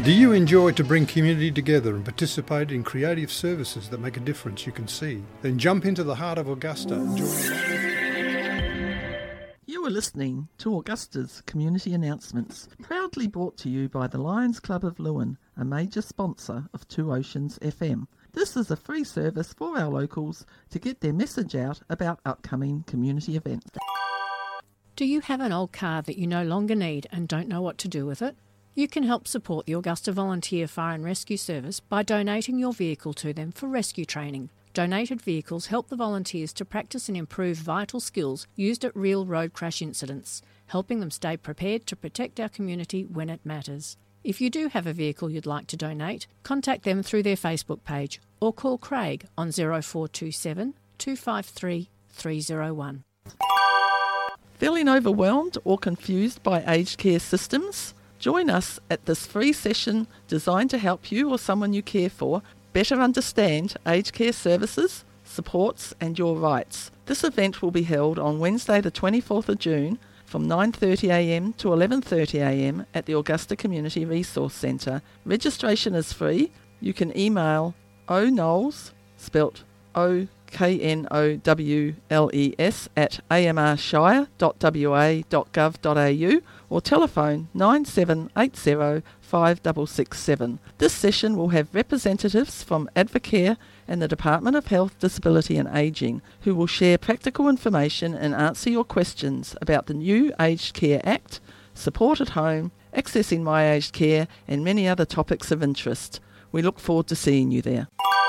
Do you enjoy to bring community together and participate in creative services that make a difference you can see? Then jump into the heart of Augusta and join. You are listening to Augusta's Community Announcements, proudly brought to you by the Lions Club of Lewin, a major sponsor of Two Oceans FM. This is a free service for our locals to get their message out about upcoming community events. Do you have an old car that you no longer need and don't know what to do with it? You can help support the Augusta Volunteer Fire and Rescue Service by donating your vehicle to them for rescue training. Donated vehicles help the volunteers to practice and improve vital skills used at real road crash incidents, helping them stay prepared to protect our community when it matters. If you do have a vehicle you'd like to donate, contact them through their Facebook page or call Craig on 0427 253 301. Feeling overwhelmed or confused by aged care systems? Join us at this free session designed to help you or someone you care for better understand aged care services, supports and your rights. This event will be held on Wednesday the 24th of June from 9:30am to 11:30am at the Augusta Community Resource Centre. Registration is free. You can email Knowles, spelt OKNOWLES at amrshire.wa.gov.au or telephone 9780 5667. This session will have representatives from Advocare and the Department of Health, Disability and Ageing who will share practical information and answer your questions about the new Aged Care Act, support at home, accessing My Aged Care and many other topics of interest. We look forward to seeing you there.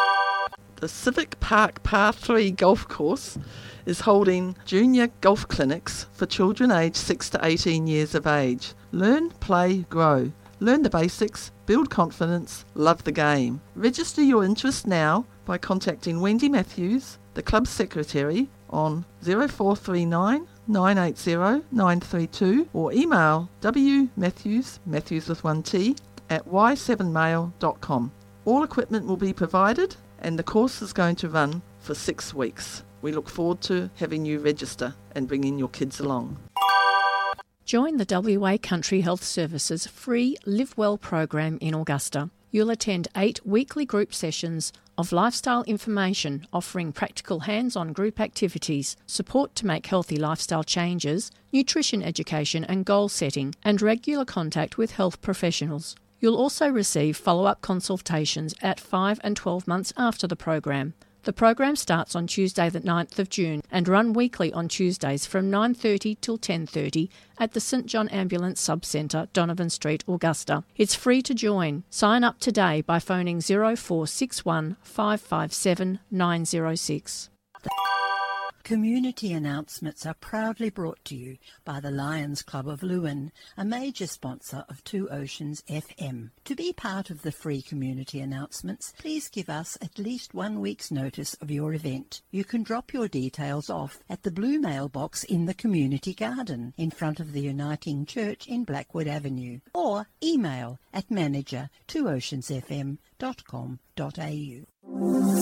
The Civic Park Par 3 Golf Course is holding junior golf clinics for children aged 6 to 18 years of age. Learn, play, grow. Learn the basics, build confidence, love the game. Register your interest now by contacting Wendy Matthews, the club secretary, on 0439 980 932 or email wmatthews, Matthews with 1T, at y7mail.com. All equipment will be provided and the course is going to run for 6 weeks. We look forward to having you register and bringing your kids along. Join the WA Country Health Services free Live Well program in Augusta. You'll attend 8 weekly group sessions of lifestyle information offering practical hands-on group activities, support to make healthy lifestyle changes, nutrition education and goal setting, and regular contact with health professionals. You'll also receive follow-up consultations at 5 and 12 months after the program. The program starts on Tuesday the 9th of June and run weekly on Tuesdays from 9:30 till 10:30 at the St John Ambulance Subcentre, Donovan Street, Augusta. It's free to join. Sign up today by phoning 0461 557 906. Community announcements are proudly brought to you by the Lions Club of Lewin, a major sponsor of Two Oceans FM. To be part of the free community announcements, please give us at least 1 week's notice of your event. You can drop your details off at the blue mailbox in the community garden in front of the Uniting Church in Blackwood Avenue, or email at manager@twooceansfm.com.au.